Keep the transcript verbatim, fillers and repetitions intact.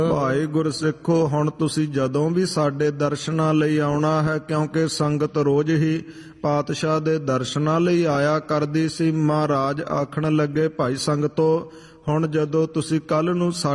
ਭਾਈ ਗੁਰਸਿੱਖੋ, ਹੁਣ ਤੁਸੀਂ ਜਦੋਂ ਵੀ ਸਾਡੇ ਦਰਸ਼ਨਾਂ ਲਈ ਆਉਣਾ ਹੈ, ਕਿਉਂਕਿ ਸੰਗਤ ਰੋਜ਼ ਹੀ ਪਾਤਸ਼ਾਹ ਦੇ ਦਰਸ਼ਨਾਂ ਲਈ ਆਇਆ ਕਰਦੀ ਸੀ। ਮਹਾਰਾਜ ਆਖਣ ਲੱਗੇ, ਭਾਈ ਸੰਗਤੋ, ਹੁਣ ਜਦੋਂ ਤੁਸੀਂ ਕੱਲ ਨੂੰ